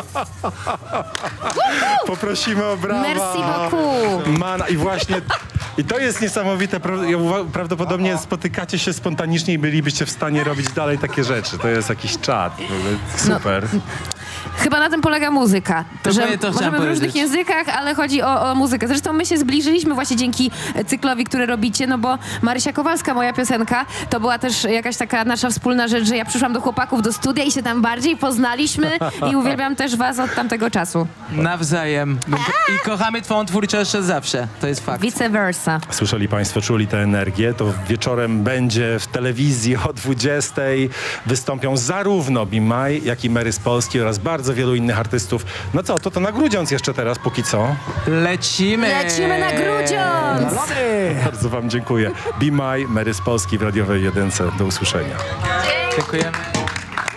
Poprosimy o brawa. Merci beaucoup. I właśnie, i to jest niesamowite. Prawdopodobnie spotykacie się spontanicznie i bylibyście w stanie robić dalej takie rzeczy. To jest jakiś czad. Super. Chyba na tym polega muzyka, że to chciałem możemy w różnych powiedzieć. językach, ale chodzi o muzykę. Zresztą my się zbliżyliśmy właśnie dzięki cyklowi, który robicie, no bo Marysia Kowalska, moja piosenka, to była też jakaś taka nasza wspólna rzecz, że ja przyszłam do chłopaków do studia i się tam bardziej poznaliśmy i uwielbiam też was od tamtego czasu. Nawzajem. I kochamy twoją twórczość od zawsze. To jest fakt. Vice versa. Słyszeli państwo, czuli tę energię. To wieczorem będzie w telewizji o 20:00. Wystąpią zarówno Be My, jak i Mary z Polski oraz bardzo wielu innych artystów. No co, to na Grudziądz jeszcze teraz, póki co. Lecimy! Lecimy na Grudziądz! Bardzo wam dziękuję. Be My, Mary z Polski w radiowej jedynce. Do usłyszenia. Dziękujemy.